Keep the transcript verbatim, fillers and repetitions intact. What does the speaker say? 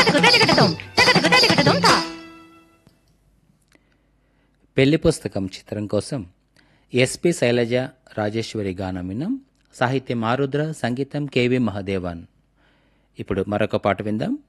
తకతకు తదిగటతోం తకతకు తదిగటతోం తా. పెళ్లి పుస్తకం చిత్రం కోసం ఎస్పి శైలజ రాజేశ్వరి గానం విన్నాం. సాహిత్యం ఆరుద్ర, సంగీతం కెవి మహదేవన్. ఇప్పుడు మరొక పాట విందాం.